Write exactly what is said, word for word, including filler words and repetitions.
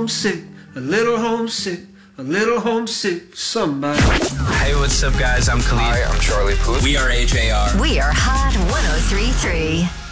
homesick, a little homesick, a little homesick, somebody. Hey, what's up, guys? I'm Khalid. Hi, I'm Charlie Puth. We are A J R. We are Hot one oh three point three.